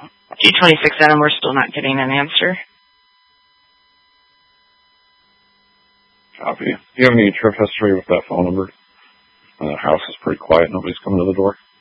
226 and we're still not getting an answer. Copy. Do you have any trip history with that phone number? The house is pretty quiet. Nobody's coming to the door.